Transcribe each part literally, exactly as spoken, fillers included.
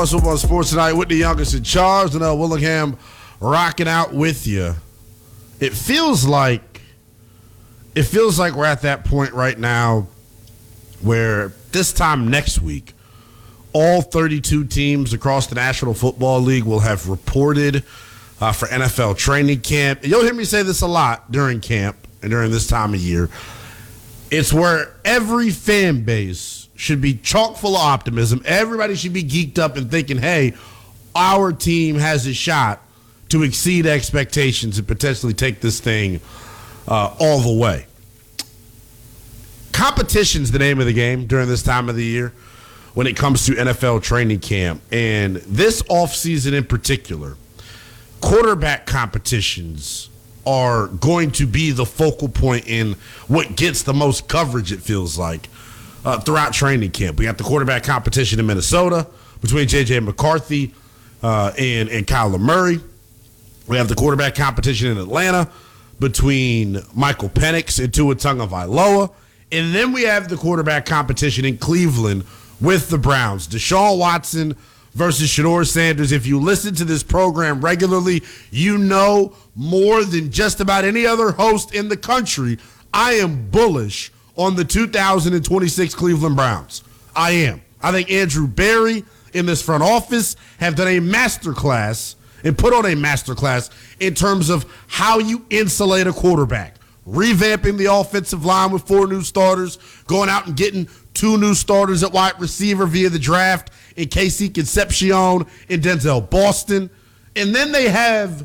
Football Sports tonight with the youngest in charge, and uh, Willingham rocking out with you. It feels like it feels like we're at that point right now where this time next week, all thirty-two teams across the National Football League will have reported uh, for N F L training camp. You'll hear me say this a lot during camp and during this time of year. It's where every fan base should be chock full of optimism. Everybody should be geeked up and thinking, hey, our team has a shot to exceed expectations and potentially take this thing uh, all the way. Competition's the name of the game during this time of the year when it comes to N F L training camp. And this offseason in particular, quarterback competitions are going to be the focal point in what gets the most coverage, it feels like, uh, throughout training camp. We got the quarterback competition in Minnesota between J J McCarthy uh, and, and Kyler Murray. We have the quarterback competition in Atlanta between Michael Penix and Tua Tagovailoa. And then we have the quarterback competition in Cleveland with the Browns. Deshaun Watson versus Shedeur Sanders. If you listen to this program regularly, you know more than just about any other host in the country, I am bullish on the two thousand twenty-six Cleveland Browns. I am. I think Andrew Berry in this front office have done a masterclass and put on a masterclass in terms of how you insulate a quarterback. Revamping the offensive line with four new starters, going out and getting two new starters at wide receiver via the draft in Casey Concepcion and Denzel Boston. And then they have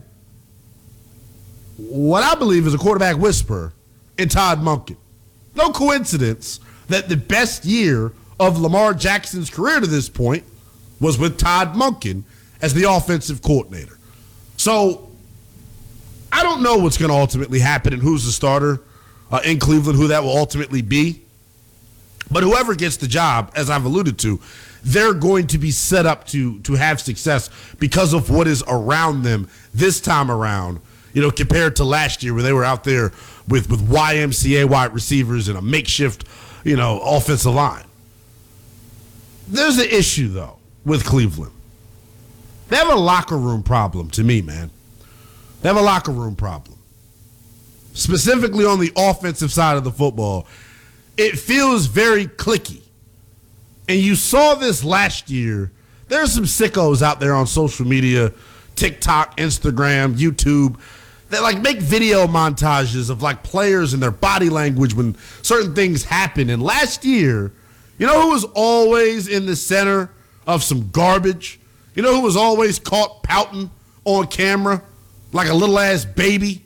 what I believe is a quarterback whisperer in Todd Monken. No coincidence that the best year of Lamar Jackson's career to this point was with Todd Monken as the offensive coordinator. So I don't know what's going to ultimately happen and who's the starter uh, in Cleveland, who that will ultimately be. But whoever gets the job, as I've alluded to, they're going to be set up to to have success because of what is around them this time around, you know, compared to last year where they were out there with, with Y M C A wide receivers and a makeshift, you know, offensive line. There's an issue, though, with Cleveland. They have a locker room problem to me, man. They have a locker room problem. Specifically on the offensive side of the football, it feels very cliquey. And you saw this last year. There's some sickos out there on social media, TikTok, Instagram, YouTube, that like make video montages of like players and their body language when certain things happen. And last year, you know who was always in the center of some garbage? You know who was always caught pouting on camera like a little ass baby?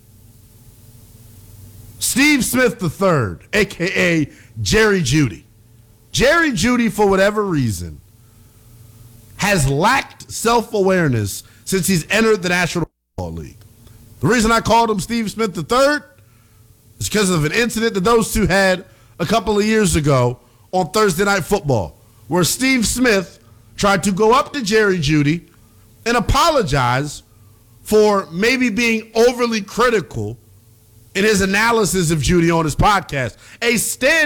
Steve Smith the third, a k a. Jerry Jeudy. Jerry Jeudy, for whatever reason, has lacked self-awareness since he's entered the National Football League. The reason I called him Steve Smith the third is because of an incident that those two had a couple of years ago on Thursday Night Football, where Steve Smith tried to go up to Jerry Jeudy and apologize for maybe being overly critical in his analysis of Jeudy on his podcast. A stand